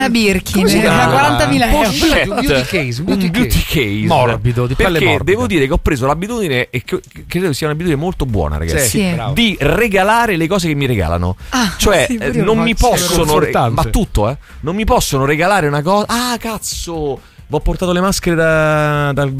Birkin, 40.000 euro. Un beauty case morbido, di pelle perché morbida. devo dire che ho preso l'abitudine, e credo sia un'abitudine molto buona, ragazzi, Sì. di regalare le cose che mi regalano. Cioè sì, pure io non lo mi faccio. possono Confortante. ma tutto, non mi possono regalare una cosa. Ah, cazzo, ho portato le maschere dal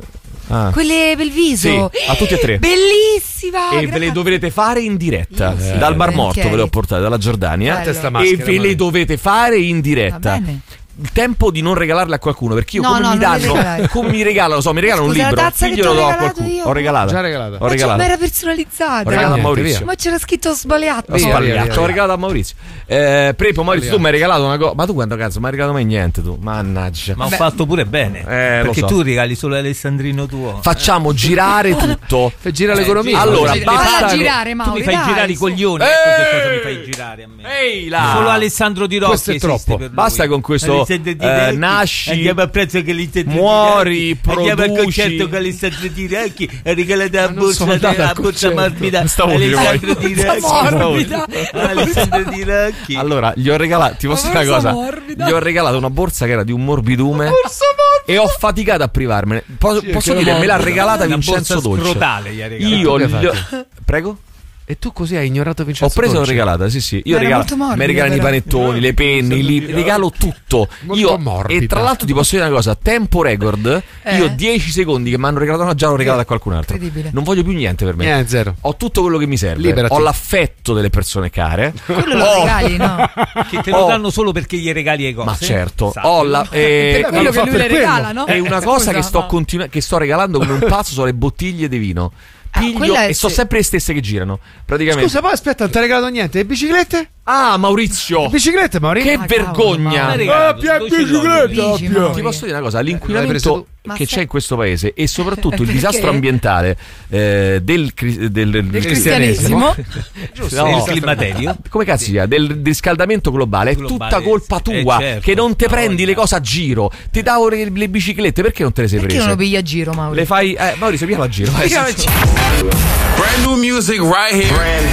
Quelle per il viso. Sì, a tutti e tre. Bellissima. E ve le dovrete fare in diretta. Sì, Dal Bar Morto volentieri. ve le ho portate, dalla Giordania. Bello. Sta E maschera, ve le dovete fare in diretta. Va bene. Il tempo di non regalarle a qualcuno, perché io No, come no, mi non le danno, regalare. come mi regalano, mi regalano Scusa, un libro, la tazza che glielo ti ho do a regalato qualcuno. io. Ho regalato. Già regalata. Ho regalato. Ma era Ho personalizzata. regalato a Niente, Maurizio. via. Ma c'era scritto sbagliato. Ho sbagliato, via. ho regalato a Maurizio. Prepo, Maurizio, tu mi hai regalato una cosa. Ma tu quando cazzo mi hai regalato mai niente tu? Mannaggia. Ma ho fatto pure bene. Lo Perché so. tu regali solo Alessandrino tuo. Facciamo girare tutto. E gira l'economia. Allora, Falla basta. girare, Tu Mauri, mi fai dai, girare i su. coglioni. Ecco che cosa mi fai girare a me. Ehi là. Solo Alessandro Di Rocchi Questo è esiste troppo. per lui. Basta con questo, nasci, andiamo a prezzo che Alessandro muori, Di Rocchi. Andiamo al produci. concerto con Alessandro Di Rocchi e regalate la non sono borsa, andato al la borsa concerto. morbida Stavo Alessandro Di Rocchi. morbida. Alessandro Di Rocchi. Allora, gli ho regalato, ti posso dire una borsa cosa? morbida. Gli ho regalato una borsa che era di un morbidume e ho faticato a privarmene. Posso che dire, me l'ha morbida. regalata Una Vincenzo borsa Dolce. scrotale gli ha regalato. Io Tu che gli ho... fai? Prego? E tu così hai ignorato Ho Vincenzo preso e l'ho Dolce? regalata, sì. Io Ma era regalo, molto morbida, mi regalano i però. panettoni, le penne, i libri, regalo tutto. Molto Io, morbida. e tra l'altro ti posso dire una cosa, tempo record, io 10 secondi che mi hanno regalato una, già l'ho regalata a qualcun altro. Incredibile. Non voglio più niente per me. Zero. Ho tutto quello che mi serve. Liberati. Ho l'affetto delle persone care. Quello lo regali, no? Che te lo danno solo perché gli regali le cose. Ma certo, Sai. ho la Quello che lui le regala, no? e una cosa che Scusa, che sto regalando come un pazzo sono le bottiglie di vino. Piglio quella è e sono sempre le stesse che girano. Praticamente. Scusa, poi aspetta, non ti hai regalato niente. Le biciclette? Ah, Maurizio! Le biciclette, Mauri? Che Ah, vergogna! Cavolo, Bici, Mauri. Ti posso dire una cosa, L'hai preso l'inquinamento tu? Ma che sai- c'è in questo paese e soprattutto il Perché? disastro ambientale del Cristianesimo. Giusto, il climaterio. come cazzo si chiama? Del riscaldamento globale, è Globale, tutta colpa tua, certo. che non te prendi Voglia. le cose a giro. Ti davo le biciclette, perché non te le sei Perché prese? non lo pigli a giro, Mauri? Le fai Maurizio, piano a giro. Brand new music right here.